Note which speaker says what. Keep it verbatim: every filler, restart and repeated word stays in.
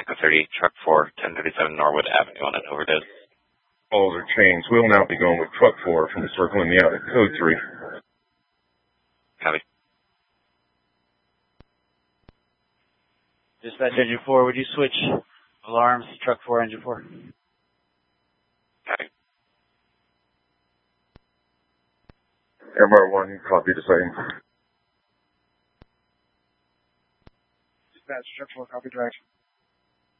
Speaker 1: Echo thirty, Truck four, ten thirty-seven Norwood Avenue on an overdose.
Speaker 2: All are chains. We'll now be going with Truck four from the circle in the out at Code three.
Speaker 1: Copy.
Speaker 3: Dispatch Engine four, would you switch alarms to Truck four, Engine four?
Speaker 1: Copy.
Speaker 2: M R one, copy the same.
Speaker 4: Dispatch, Truck four, copy direct.